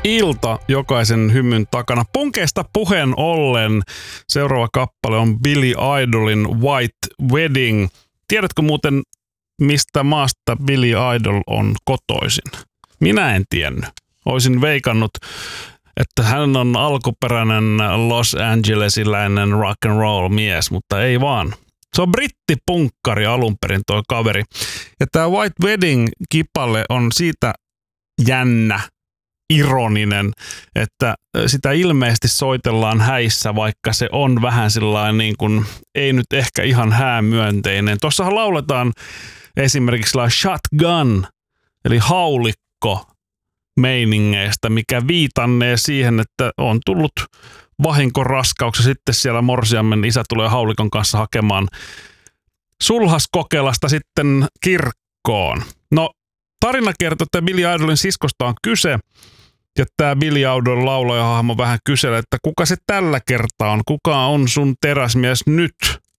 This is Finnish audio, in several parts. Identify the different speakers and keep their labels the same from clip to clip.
Speaker 1: ilta jokaisen hymyn takana. Punkeista puheen ollen seuraava kappale on Billy Idolin White Wedding. Tiedätkö muuten, mistä maasta Billy Idol on kotoisin? Minä en tiennyt. Olisin veikannut, että hän on alkuperäinen Los Angelesiläinen rock and roll mies, mutta ei vaan. Se on brittipunkkari alun perin toi kaveri. Ja tää White Wedding-kipale on siitä jännä, ironinen, että sitä ilmeisesti soitellaan häissä, vaikka se on vähän sillain niin kuin, ei nyt ehkä ihan häämyönteinen. Tuossahan lauletaan esimerkiksi shotgun, eli haulikko meiningeistä, mikä viitannee siihen, että on tullut vahinkoraskauksia. Sitten siellä morsiammen isä tulee haulikon kanssa hakemaan sulhaskokelasta sitten kirkkoon. No, tarina kertoo, että Billy Idolin siskosta on kyse. Ja tämä Billy Idol laulajahahmo vähän kyselee, että kuka se tällä kertaa on? Kuka on sun teräsmies nyt?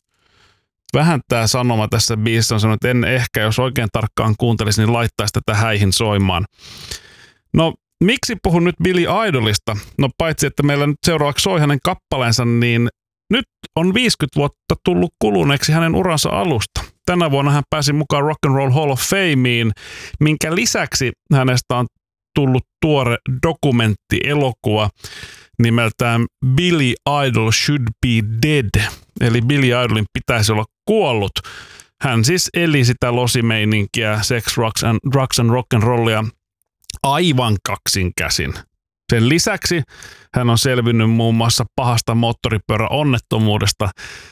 Speaker 1: Vähän tämä sanoma tässä biisissä on sanonut, että en ehkä, jos oikein tarkkaan kuuntelisi, niin laittaisi tätä häihin soimaan. No, miksi puhun nyt Billy Idolista? No, paitsi, että meillä nyt seuraavaksi soi hänen kappaleensa, niin nyt on 50 vuotta tullut kuluneeksi hänen uransa alusta. Tänä vuonna hän pääsi mukaan Rock and Roll Hall of Fameen, minkä lisäksi hänestä on tullut tuore dokumenttielokuva nimeltään Billy Idol Should Be Dead. Eli Billy Idolin pitäisi olla kuollut. Hän siis eli sitä losimeininkiä, sex, drugs and rock and rollia aivan kaksin käsin. Sen lisäksi hän on selvinnyt muun muassa pahasta moottoripyöräonnettomuudesta.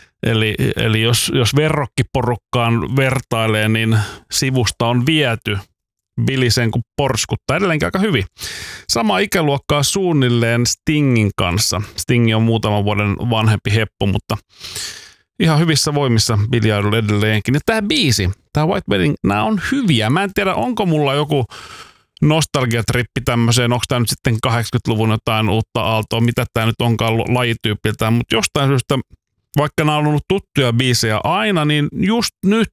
Speaker 1: Eli jos verrokkiporukkaan vertailee, niin sivusta on viety Billy sen kun porskuttaa edelleenkin aika hyvin. Sama ikäluokkaa suunnilleen Stingin kanssa. Sting on muutaman vuoden vanhempi heppu, mutta ihan hyvissä voimissa Billy Idol edelleenkin. Ja tämä biisi, tämä White Wedding, nämä on hyviä. Mä en tiedä, onko mulla joku nostalgiatrippi tämmöiseen, onko tämä nyt sitten 80-luvun jotain uutta aaltoa, mitä tämä nyt onkaan lajityypiltään, mutta jostain syystä, vaikka nämä on ollut tuttuja biisejä aina, niin just nyt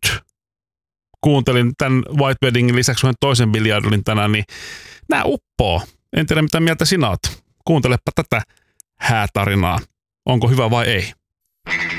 Speaker 1: kuuntelin tämän White Weddingin lisäksi yhden toisen Billy Idolin tänään, niin nämä uppoo. En tiedä, mitä mieltä sinä oot. Kuuntelepa tätä häätarinaa. Onko hyvä vai ei?